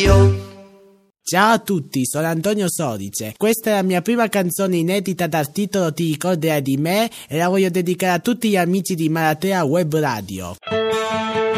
Radio. Ciao a tutti, sono Antonio Sodice. Questa è la mia prima canzone inedita dal titolo Ti ricorderai di me e la voglio dedicare a tutti gli amici di Maratea Web Radio.